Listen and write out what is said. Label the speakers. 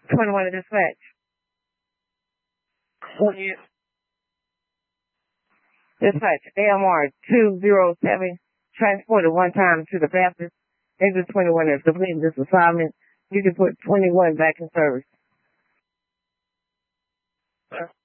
Speaker 1: 21 to dispatch. Dispatch, AMR 207, transported one time to the Baptist. Exit 21 is completing this assignment. You can put 21 back in service.